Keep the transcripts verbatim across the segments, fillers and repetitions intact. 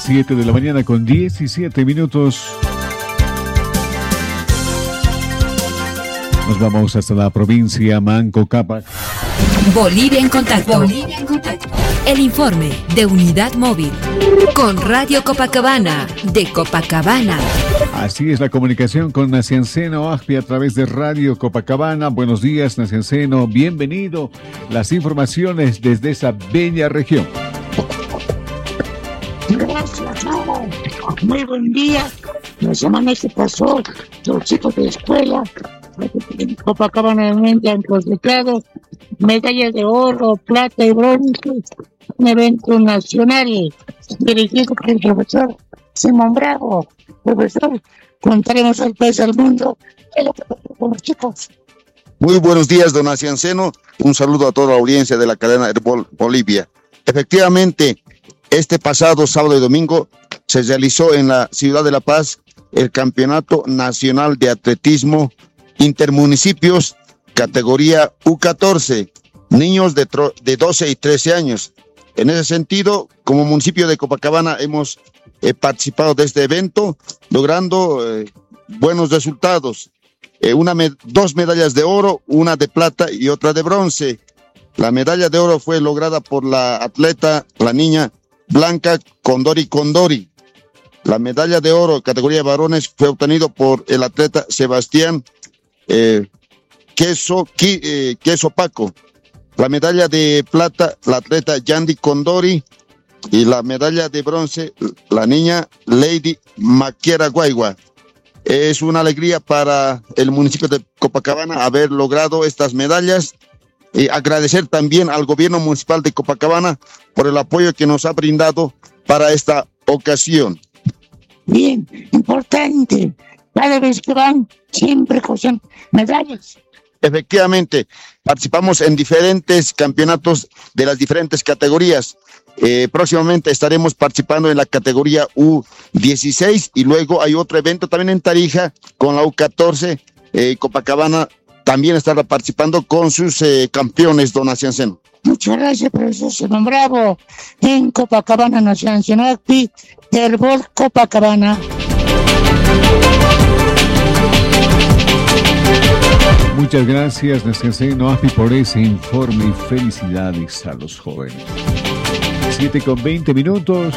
siete de la mañana con diecisiete minutos. Nos vamos hasta la provincia Manco Cápac. Bolivia en contacto. Bolivia en contacto. El informe de Unidad Móvil con Radio Copacabana de Copacabana. Así es la comunicación con Nacianceno Agpi a través de Radio Copacabana. Buenos días, Nacianceno. Bienvenido. Las informaciones desde esa bella región. Gracias, Hugo. Muy buen día. La semana que pasó, los chicos de la escuela en Copacabana han cosechado medallas de oro, plata y bronce, un evento nacional dirigido por el profesor Simón Bravo. Profesor, contaremos al país, al mundo, en lo que pasó con los chicos. Muy buenos días, don Nacianceno. Un saludo a toda la audiencia de la cadena Herbol Bolivia. Efectivamente, este pasado sábado y domingo se realizó en la ciudad de La Paz el Campeonato Nacional de Atletismo Intermunicipios, categoría U catorce, niños de, tro- de doce y trece años. En ese sentido, como municipio de Copacabana hemos eh, participado de este evento, logrando eh, buenos resultados. Eh, una med- dos medallas de oro, una de plata y otra de bronce. La medalla de oro fue lograda por la atleta, la niña Blanca Condori Condori. La medalla de oro, categoría de varones, fue obtenido por el atleta Sebastián eh, Queso, qui, eh, Queso Paco. La medalla de plata, la atleta Yandy Condori. Y la medalla de bronce, la niña Lady Maquiera Guaigua. Es una alegría para el municipio de Copacabana haber logrado estas medallas. Y agradecer también al gobierno municipal de Copacabana por el apoyo que nos ha brindado para esta ocasión. Bien, importante. Cada vez que van, siempre cogen medallas. Efectivamente, participamos en diferentes campeonatos de las diferentes categorías. Eh, próximamente estaremos participando en la categoría U dieciséis y luego hay otro evento también en Tarija con la U catorce. Eh, Copacabana también estará participando con sus eh, campeones, don Nacianceno. Muchas gracias, profesor Simón Bravo. En Copacabana, Nacianceno Agpi, Herbol Copacabana. Muchas gracias, Nacianceno Agpi, por ese informe y felicidades a los jóvenes. siete con veinte minutos.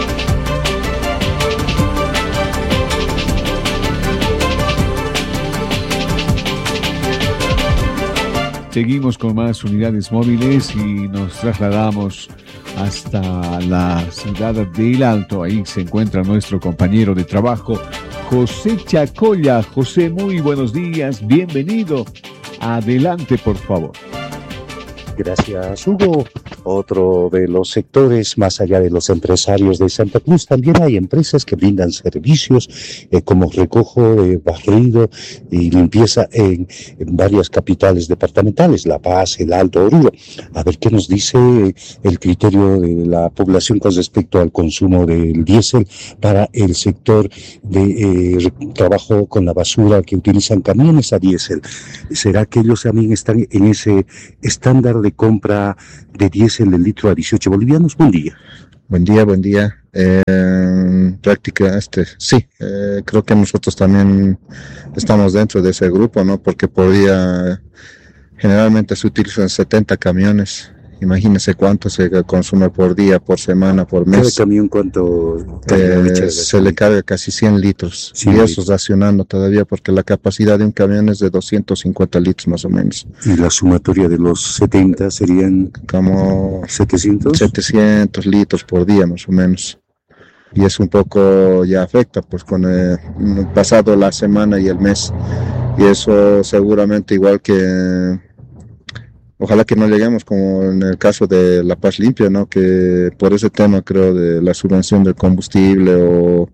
Seguimos con más unidades móviles y nos trasladamos hasta la ciudad del Alto. Ahí se encuentra nuestro compañero de trabajo, José Chacolla. José, muy buenos días, bienvenido. Adelante, por favor. Gracias, Hugo. Otro de los sectores, más allá de los empresarios de Santa Cruz, también hay empresas que brindan servicios eh, como recojo, eh, barrido y limpieza en, en varias capitales departamentales, La Paz, El Alto, Oruro. A ver qué nos dice el criterio de la población con respecto al consumo del diésel para el sector de eh, trabajo con la basura que utilizan camiones a diésel. ¿Será que ellos también están en ese estándar de compra de diésel del litro a dieciocho bolivianos? Buen día. Buen día, buen día. Eh, práctica, este, sí, eh, creo que nosotros también estamos dentro de ese grupo, ¿no? Porque por día generalmente se utilizan setenta camiones. Imagínese cuánto se consume por día, por semana, por mes. ¿Cada camión cuánto? Eh, se le carga casi cien litros. cien y eso racionando todavía porque la capacidad de un camión es de doscientos cincuenta litros más o menos. ¿Y la sumatoria de los setenta serían como setecientos? setecientos litros por día más o menos. Y es un poco, ya afecta pues con el pasado la semana y el mes. Y eso seguramente igual que... Ojalá que no lleguemos como en el caso de La Paz Limpia, ¿no? Que por ese tema creo de la subvención del combustible o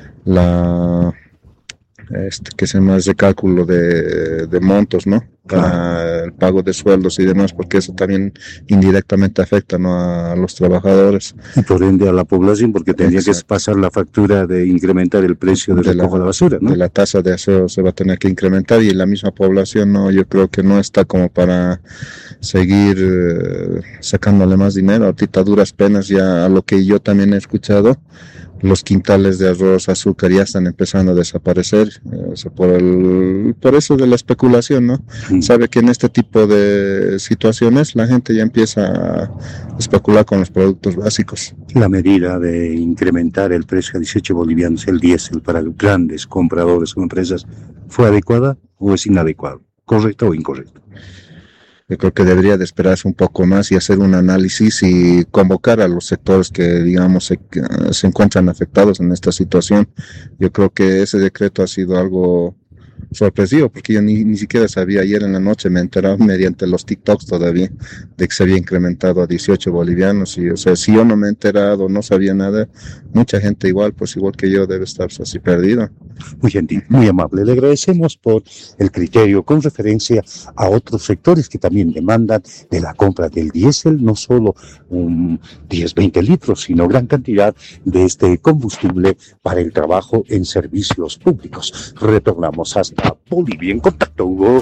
la este que se llama ese cálculo de, de montos, ¿no? Ah, el pago de sueldos y demás, porque eso también indirectamente afecta, ¿no? a, a los trabajadores. Y por ende a la población, porque tendría Exacto. que pasar la factura de incrementar el precio de, de recojo de la basura, ¿no? De la tasa de aseo se va a tener que incrementar y la misma población, no, yo creo que no está como para seguir eh, sacándole más dinero. Ahorita a duras penas, ya a lo que yo también he escuchado, los quintales de arroz, azúcar ya están empezando a desaparecer, eh, o sea, por, el, por eso de la especulación, ¿no? Mm. Sabe que en este tipo de situaciones la gente ya empieza a especular con los productos básicos. La medida de incrementar el precio a dieciocho bolivianos el diésel para grandes compradores o empresas, ¿fue adecuada o es inadecuada? ¿Correcto o incorrecto? Yo creo que debería de esperarse un poco más y hacer un análisis y convocar a los sectores que, digamos, se, se encuentran afectados en esta situación. Yo creo que ese decreto ha sido algo sorpresivo, porque yo ni, ni siquiera sabía. Ayer en la noche me he enterado mediante los TikToks todavía de que se había incrementado a dieciocho bolivianos. Y, o sea, si yo no me he enterado, no sabía nada, mucha gente igual, pues igual que yo, debe estar así perdida. Muy gentil, muy amable. Le agradecemos por el criterio con referencia a otros sectores que también demandan de la compra del diésel, no solo un diez, veinte litros, sino gran cantidad de este combustible para el trabajo en servicios públicos. Retornamos hasta Bolivia en Contacto, Hugo.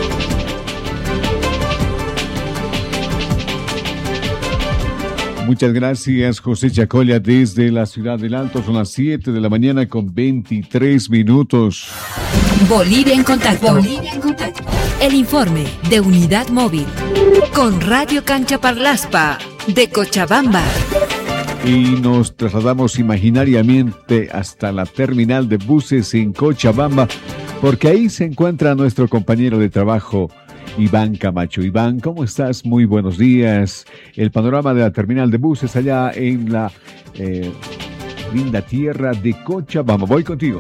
Muchas gracias, José Chacolla, desde la ciudad del Alto. Son las siete de la mañana con veintitrés minutos. Bolivia en Contacto. Bolivia en Contacto. El informe de Unidad Móvil con Radio Cancha Parlaspa de Cochabamba. Y nos trasladamos imaginariamente hasta la terminal de buses en Cochabamba, porque ahí se encuentra nuestro compañero de trabajo, Iván Camacho. Iván, ¿cómo estás? Muy buenos días. El panorama de la terminal de buses allá en la eh, linda tierra de Cochabamba. Voy contigo.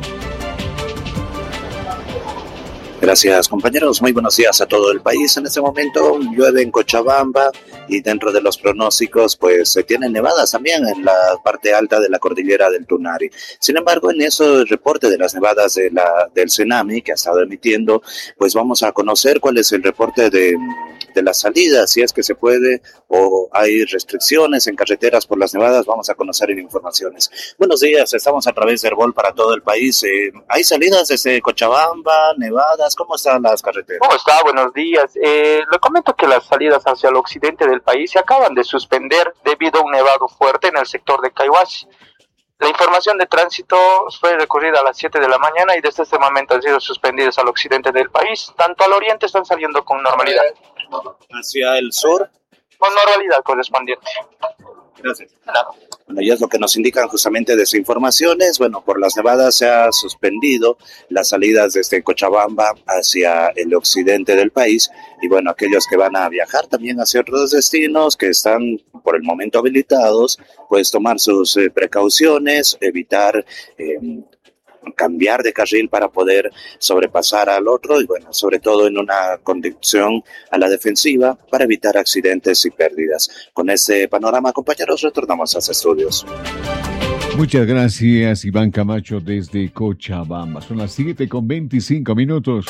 Gracias, compañeros. Muy buenos días a todo el país. En este momento llueve en Cochabamba y dentro de los pronósticos pues se tienen nevadas también en la parte alta de la cordillera del Tunari. Sin embargo, en ese reporte de las nevadas de la, del Senami que ha estado emitiendo, pues vamos a conocer cuál es el reporte de, de las salidas, si es que se puede o hay restricciones en carreteras por las nevadas. Vamos a conocer en informaciones. Buenos días, estamos a través de Herbol para todo el país. Eh, ¿Hay salidas desde Cochabamba, nevadas? ¿Cómo están las carreteras? ¿Cómo está? Buenos días. Eh, le comento que las salidas hacia el occidente del país se acaban de suspender debido a un nevado fuerte en el sector de Caihuasi. La información de tránsito fue recurrida a las siete de la mañana y desde este momento han sido suspendidas al occidente del país. Tanto al oriente están saliendo con normalidad. ¿Hacia el sur? Con normalidad correspondiente. Gracias. Claro. Bueno, ya es lo que nos indican justamente de sus informaciones. Bueno, por las nevadas se ha suspendido las salidas desde Cochabamba hacia el occidente del país. Y bueno, aquellos que van a viajar también hacia otros destinos que están por el momento habilitados, pues tomar sus eh, precauciones, evitar eh, cambiar de carril para poder sobrepasar al otro y bueno, sobre todo en una conducción a la defensiva para evitar accidentes y pérdidas. Con este panorama, compañeros, retornamos a los estudios. Muchas gracias, Iván Camacho, desde Cochabamba. Son las siete con veinticinco minutos.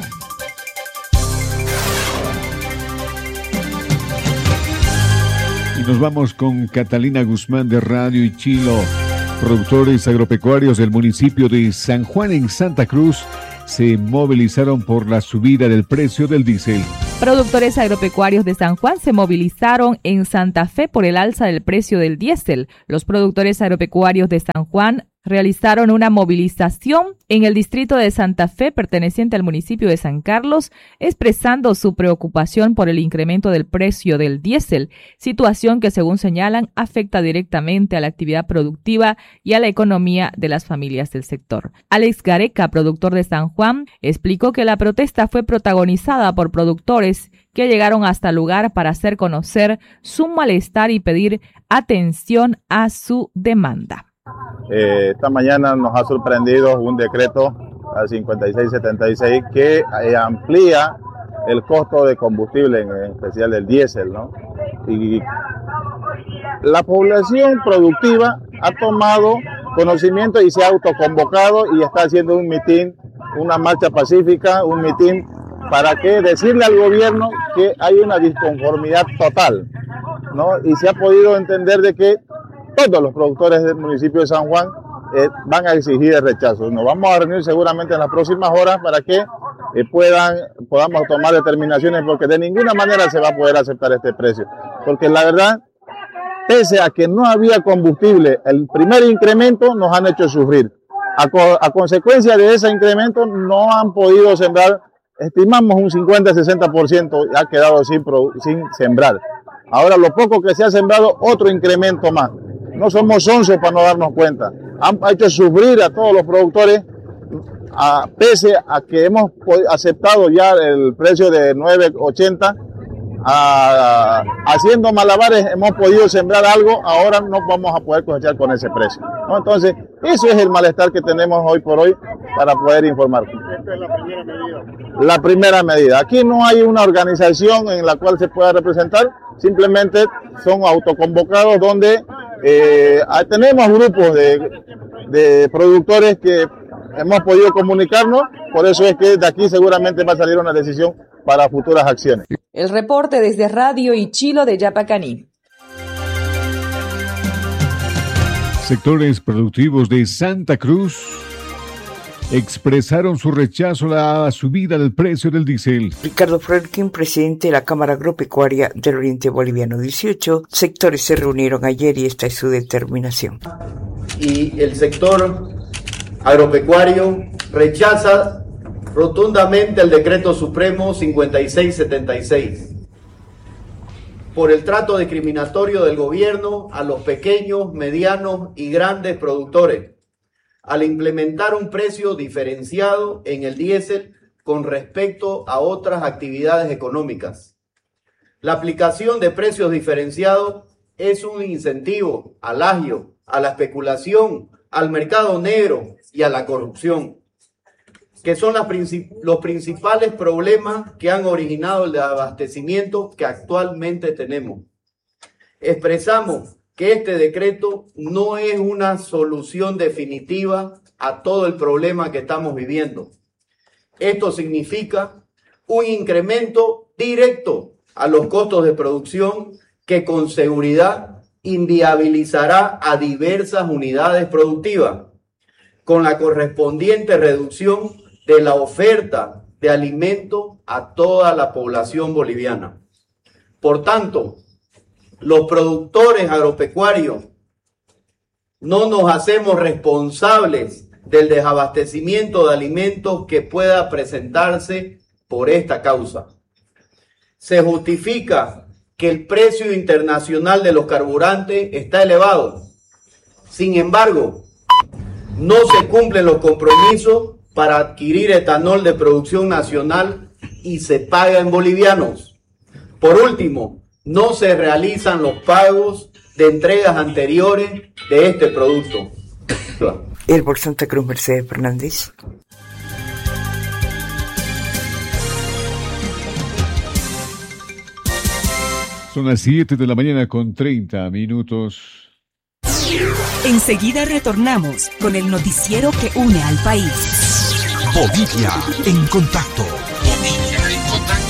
Y nos vamos con Catalina Guzmán de Radio Ichilo. Productores agropecuarios del municipio de San Juan en Santa Cruz se movilizaron por la subida del precio del diésel. Productores agropecuarios de San Juan se movilizaron en Santa Fe por el alza del precio del diésel. Los productores agropecuarios de San Juan realizaron una movilización en el distrito de Santa Fe, perteneciente al municipio de San Carlos, expresando su preocupación por el incremento del precio del diésel, situación que, según señalan, afecta directamente a la actividad productiva y a la economía de las familias del sector. Alex Gareca, productor de San Juan, explicó que la protesta fue protagonizada por productores que llegaron hasta el lugar para hacer conocer su malestar y pedir atención a su demanda. Eh, esta mañana nos ha sorprendido un decreto al cincuenta y seis setenta y seis que eh, amplía el costo de combustible, en especial del diésel, ¿no? Y la población productiva ha tomado conocimiento y se ha autoconvocado y está haciendo un mitin, una marcha pacífica, un mitin para que decirle al gobierno que hay una disconformidad total, ¿no? Y se ha podido entender de que todos los productores del municipio de San Juan eh, van a exigir el rechazo. Nos vamos a reunir seguramente en las próximas horas para que eh, puedan, podamos tomar determinaciones, porque de ninguna manera se va a poder aceptar este precio. Porque la verdad, pese a que no había combustible, el primer incremento nos han hecho sufrir. A, co a consecuencia de ese incremento no han podido sembrar, estimamos un cincuenta a sesenta por ciento ha quedado sin, sin sembrar. Ahora lo poco que se ha sembrado, otro incremento más. No somos sonsos para no darnos cuenta. Han hecho sufrir a todos los productores, a, pese a que hemos aceptado ya el precio de nueve ochenta, a, haciendo malabares hemos podido sembrar algo, ahora no vamos a poder cosechar con ese precio, ¿no? Entonces, eso es el malestar que tenemos hoy por hoy para poder informar. Esta es la primera medida. La primera medida. Aquí no hay una organización en la cual se pueda representar, simplemente son autoconvocados donde eh, tenemos grupos de, de productores que hemos podido comunicarnos, por eso es que de aquí seguramente va a salir una decisión para futuras acciones. El reporte desde Radio Ichilo de Yapacaní. Sectores productivos de Santa Cruz expresaron su rechazo a la subida del precio del diésel. Ricardo Fredkin, presidente de la Cámara Agropecuaria del Oriente Boliviano. dieciocho sectores se reunieron ayer y esta es su determinación. Y el sector agropecuario rechaza rotundamente el decreto supremo cincuenta y seis setenta y seis por el trato discriminatorio del gobierno a los pequeños, medianos y grandes productores, al implementar un precio diferenciado en el diésel con respecto a otras actividades económicas. La aplicación de precios diferenciados es un incentivo al agio, a la especulación, al mercado negro y a la corrupción, que son las princip- los principales problemas que han originado el desabastecimiento que actualmente tenemos. Expresamos que este decreto no es una solución definitiva a todo el problema que estamos viviendo. Esto significa un incremento directo a los costos de producción que con seguridad inviabilizará a diversas unidades productivas, con la correspondiente reducción de la oferta de alimento a toda la población boliviana. Por tanto, los productores agropecuarios no nos hacemos responsables del desabastecimiento de alimentos que pueda presentarse por esta causa. Se justifica que el precio internacional de los carburantes está elevado. Sin embargo, no se cumplen los compromisos para adquirir etanol de producción nacional y se paga en bolivianos. Por último, no se realizan los pagos de entregas anteriores de este producto. El por Santa Cruz, Mercedes Fernández. Son las siete de la mañana con treinta minutos. Enseguida retornamos con el noticiero que une al país. Bolivia en contacto. Bolivia en contacto.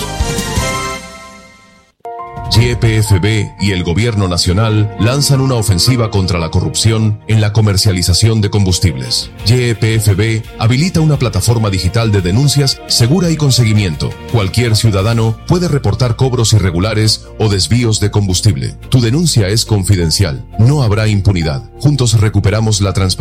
Y P F B y el Gobierno Nacional lanzan una ofensiva contra la corrupción en la comercialización de combustibles. Y P F B habilita una plataforma digital de denuncias segura y con seguimiento. Cualquier ciudadano puede reportar cobros irregulares o desvíos de combustible. Tu denuncia es confidencial. No habrá impunidad. Juntos recuperamos la transparencia.